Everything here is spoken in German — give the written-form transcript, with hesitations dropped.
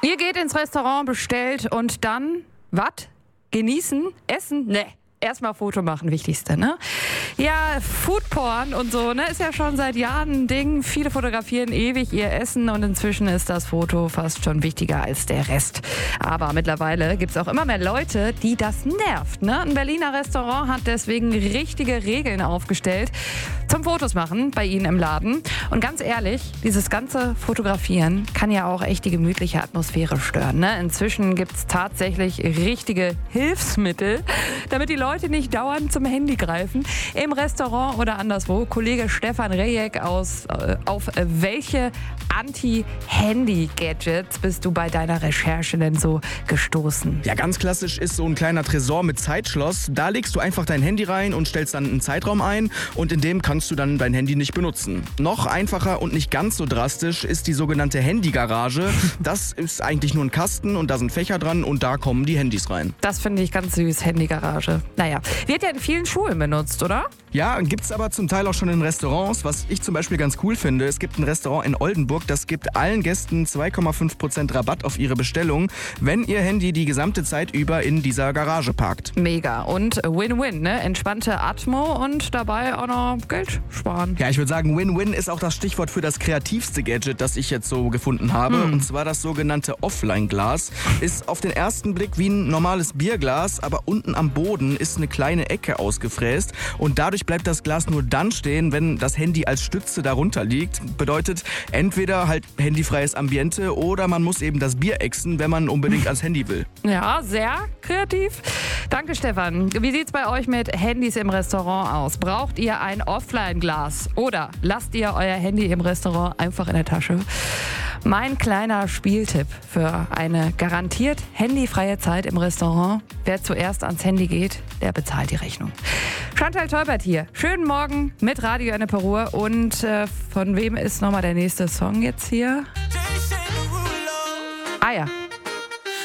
Ihr geht ins Restaurant, bestellt und dann, was? Genießen? Essen? Ne. Erstmal Foto machen, wichtigste, ne? Ja, Foodporn und so, ne, ist ja schon seit Jahren ein Ding. Viele fotografieren ewig ihr Essen und inzwischen ist das Foto fast schon wichtiger als der Rest. Aber mittlerweile gibt es auch immer mehr Leute, die das nervt, ne? Ein Berliner Restaurant hat deswegen richtige Regeln aufgestellt zum Fotos machen bei ihnen im Laden. Und ganz ehrlich, dieses ganze Fotografieren kann ja auch echt die gemütliche Atmosphäre stören, ne? Inzwischen gibt es tatsächlich richtige Hilfsmittel, damit die Leute nicht dauernd zum Handy greifen. Im Restaurant oder anderswo. Kollege Stefan Rejek auf welche Anti-Handy-Gadgets bist du bei deiner Recherche denn so gestoßen? Ja, ganz klassisch ist so ein kleiner Tresor mit Zeitschloss. Da legst du einfach dein Handy rein und stellst dann einen Zeitraum ein und in dem kannst du dann dein Handy nicht benutzen. Noch einfacher und nicht ganz so drastisch ist die sogenannte Handygarage. Das ist eigentlich nur ein Kasten und da sind Fächer dran und da kommen die Handys rein. Das finde ich ganz süß, Handygarage. Naja, wird ja in vielen Schulen benutzt, oder? Ja, gibt's aber zum Teil auch schon in Restaurants, was ich zum Beispiel ganz cool finde. Es gibt ein Restaurant in Oldenburg, das gibt allen Gästen 2,5% Rabatt auf ihre Bestellung, wenn ihr Handy die gesamte Zeit über in dieser Garage parkt. Mega. Und Win-Win, ne? Entspannte Atmo und dabei auch noch Geld sparen. Ja, ich würde sagen, Win-Win ist auch das Stichwort für das kreativste Gadget, das ich jetzt so gefunden habe. Und zwar das sogenannte Offline-Glas. Ist auf den ersten Blick wie ein normales Bierglas, aber unten am Boden ist eine kleine Ecke ausgefräst. Und dadurch bleibt das Glas nur dann stehen, wenn das Handy als Stütze darunter liegt. Bedeutet, entweder halt handyfreies Ambiente oder man muss eben das Bier exen, wenn man unbedingt ans Handy will. Ja, sehr kreativ. Danke, Stefan. Wie sieht's bei euch mit Handys im Restaurant aus? Braucht ihr ein Offline-Glas oder lasst ihr euer Handy im Restaurant einfach in der Tasche? Mein kleiner Spieltipp für eine garantiert handyfreie Zeit im Restaurant. Wer zuerst ans Handy geht, der bezahlt die Rechnung. Chantal Teubert hier. Schönen Morgen mit Radio Enneperur. Und von wem ist nochmal der nächste Song jetzt hier? Ah ja.